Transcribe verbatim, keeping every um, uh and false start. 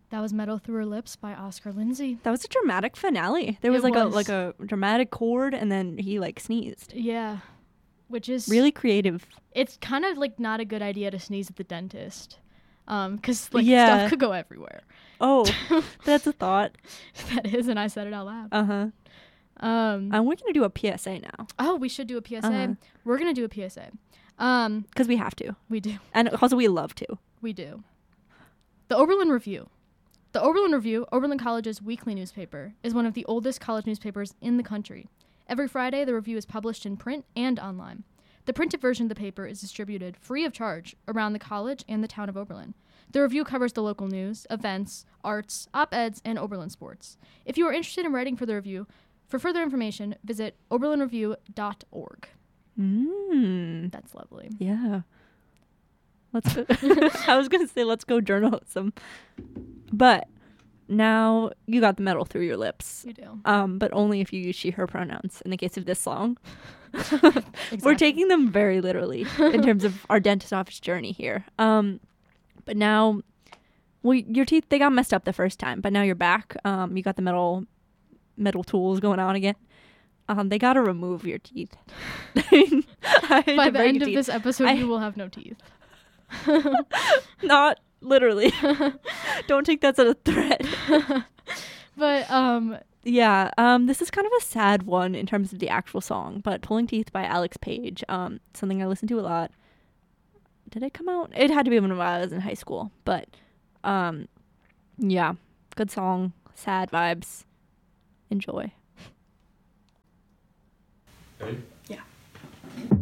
That was Metal Through Her Lips by Oscar Lindsay. That was a dramatic finale. There was It like was. a like a dramatic chord, and then he like sneezed. Yeah. Which is... Really creative. It's kind of like not a good idea to sneeze at the dentist. Um, because like Yeah. stuff could go everywhere. Oh, that's a thought. That is, and I said it out loud. Uh-huh. Um, Um, we're going to do a P S A now. oh, we should do a P S A. Uh-huh. We're going to do a P S A. Um, Because we have to. we do. And also we love to. We do. The Oberlin Review. The Oberlin Review, Oberlin College's weekly newspaper, is one of the oldest college newspapers in the country. Every Friday, the review is published in print and online. The printed version of the paper is distributed free of charge around the college and the town of Oberlin. The review covers the local news, events, arts, op-eds, and Oberlin sports. If you are interested in writing for the review, for further information, visit oberlin review dot org. Mm. That's lovely. Yeah. Let's go. I was going to say, let's go journalism. But now you got the metal through your lips. You do. Um, but only if you use she, her pronouns in the case of this song. Exactly. We're taking them very literally in terms of our dentist office journey here. Um, but now, well, your teeth, they got messed up the first time, but now you're back. Um, you got the metal, metal tools going on again. Um, they got to remove your teeth. I hate By to the break end it of to you. this episode, I- you will have no teeth. Not literally. Don't take that as a threat. But, um, Yeah, um, this is kind of a sad one in terms of the actual song, but Pulling Teeth by Alex Page, um, something I listen to a lot. Did it come out? It had to be when I was in high school, but, um, yeah, good song, sad vibes, enjoy. Ready? yeah.